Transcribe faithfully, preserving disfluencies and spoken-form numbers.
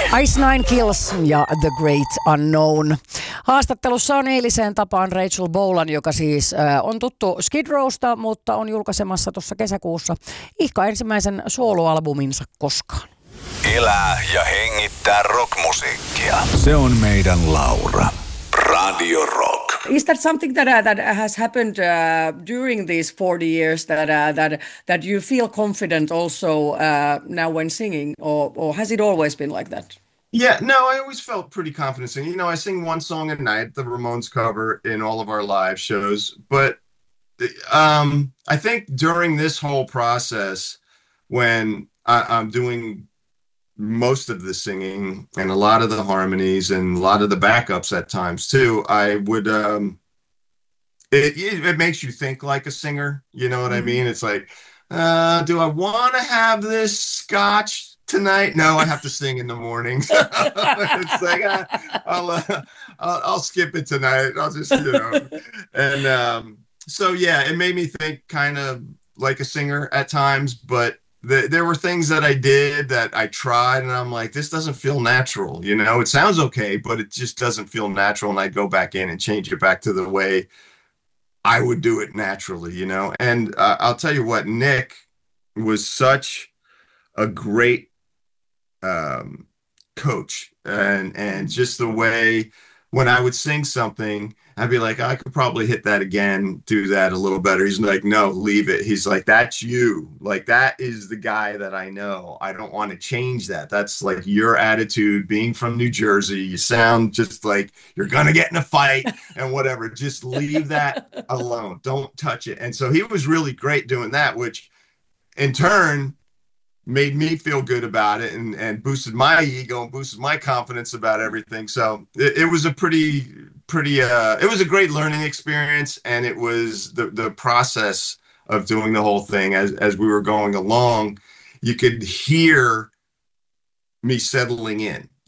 Ice Nine Kills ja The Great Unknown. Haastattelussa on eiliseen tapaan Rachel Bolan, joka siis äh, on tuttu Skid Rowsta, mutta on julkaisemassa tuossa kesäkuussa ihka ensimmäisen soloalbuminsa koskaan. Elää ja hengittää rockmusiikkia. Se on meidän Laura. Radio Rock. Is that something that uh, that has happened uh, during these forty years that uh, that that you feel confident also uh, now when singing, or or has it always been like that? Yeah, no, I always felt pretty confident singing. You know, I sing one song a night, the Ramones cover, in all of our live shows. But um, I think during this whole process, when I, I'm doing most of the singing and a lot of the harmonies and a lot of the backups at times too, I would, um, it, it, it makes you think like a singer. You know what mm-hmm. I mean? It's like, uh, do I want to have this scotch tonight? No, I have to sing in the morning. So it's like, uh, I'll, uh, I'll, I'll skip it tonight. I'll just, you know, and, um, so yeah, it made me think kind of like a singer at times, but The, there were things that I did that I tried and I'm like, this doesn't feel natural. You know, it sounds okay, but it just doesn't feel natural. And I'd go back in and change it back to the way I would do it naturally, you know? And uh, I'll tell you what, Nick was such a great um, coach and, and just the way when I would sing something, I'd be like, I could probably hit that again, do that a little better. He's like, no, leave it. He's like, that's you. Like, that is the guy that I know. I don't want to change that. That's like your attitude, being from New Jersey. You sound just like you're going to get in a fight and whatever. Just leave that alone. Don't touch it. And so he was really great doing that, which in turn made me feel good about it and, and boosted my ego and boosted my confidence about everything. So it, it was a pretty, pretty, uh, it was a great learning experience. And it was the, the process of doing the whole thing as, as we were going along, you could hear me settling in.